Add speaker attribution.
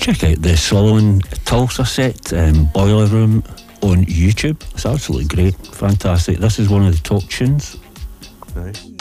Speaker 1: check out the Sloan Tulsa set, Boiler Room, on YouTube. It's absolutely great, fantastic. This is one of the top tunes.
Speaker 2: Nice.